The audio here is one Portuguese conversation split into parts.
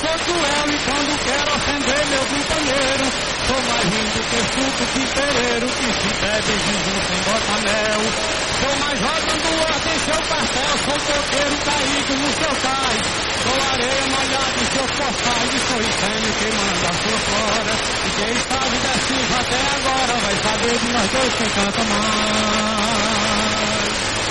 sou cruel e quando quero ofender meu companheiro, sou mais lindo que suco de pereiro, que se bebe jejum sem bota mel. Sou mais jovem do ordem em seu pastel, sou toqueiro caído no seu cais, sou areia molhada em seus postais e sou incêndio que manda a sua flora. E quem sabe da chuva até agora vai saber de nós dois quem canta mais.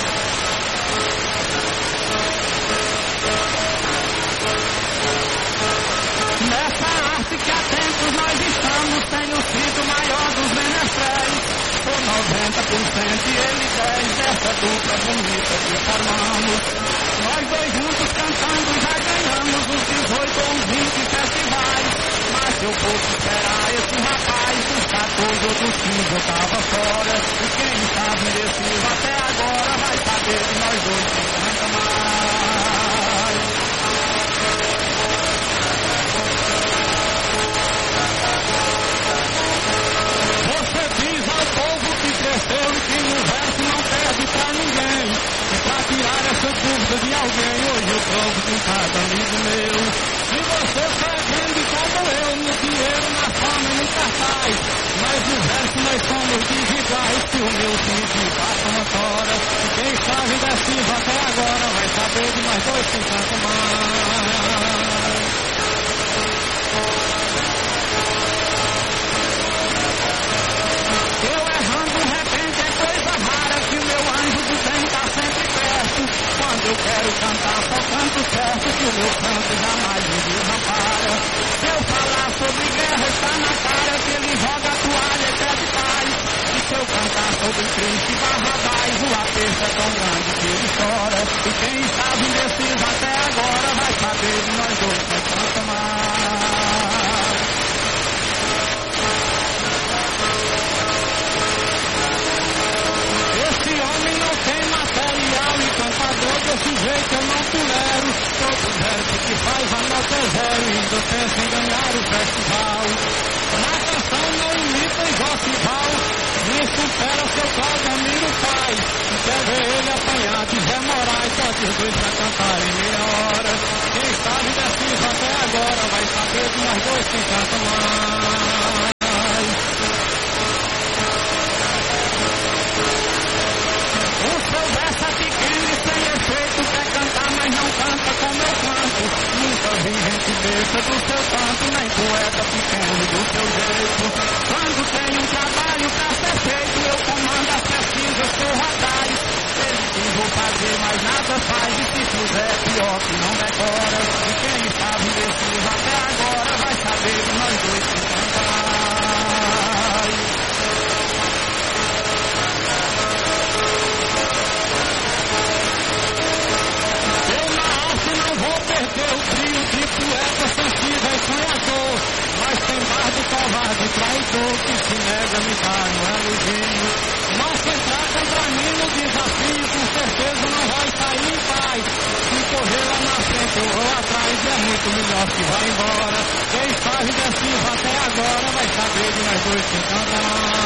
Nessa arte que há tempos nós estamos, tenho sido o maior dos menestréis. Sou 90% e ele 10% dessa dupla bonita que formamos. Nós dois juntos cantando já ganhamos uns 18 ou uns 20 festivais. Mas se eu fosse esperar esse rapaz, dos 14 ou dos 15 eu tava fora. E quem sabe desse até agora vai saber que nós dois quem canta mais. Você diz ao povo que cresceu e que no verso não perde pra ninguém. E pra tirar essa dúvida de alguém, hoje eu provo com cada amigo meu. Se você só é grande como eu, no dinheiro, na fama e no cartaz, mas no verso nós somos desiguais, que o meu filho passa uma tora. E quem sabe desse até agora vai saber de nós dois quem canta mais. Eu errando de repente é coisa rara, que o meu anjo do bem tá sempre perto. Quando eu quero cantar só canto certo, que o meu canto jamais me desampara. Se eu falar sobre guerra está na cara, que ele joga a toalha e pede paz. E se eu cantar sobre Cristo e Barrabás, o aperto é tão grande que ele chora. E quem estava indeciso até agora vai saber de nós dois quem canta mais. Esse homem não tem material e cantador desse jeito eu não tolero. Todo verso que faz a nota é zero e ainda pensa em ganhar o festival. Na canção não imita Josival, nem supera seu Claudemiro Paz. Quer ver ele apanhar de Zé Moraes, só que os dois pra cantar em meia hora. Quem sabe desse até agora vai saber de nós dois quem canta mais. O seu verso é pequeno e sem efeito, quer cantar mas não canta como eu canto. Nunca vi gente besta do seu canto, nem poeta pequeno do seu jeito. Quando tem um trabalho pra ser feito, eu comando as pesquisas por radais. Ele diz vou fazer, mas nada faz, e se fizer pior que não decora. E quem sabe indeciso até agora vai saber de nós dois que canta mais. Perder o brilho de poeta sensível e sonhador, mas tem mais do covarde traidor que se nega a me dar um elogio. Não se entrar contra mim no desafio, com certeza não vai sair em paz. Se correr lá na frente eu vou atrás, é muito melhor que vá embora. Quem sabe desse até agora vai saber de nós dois que canta mais.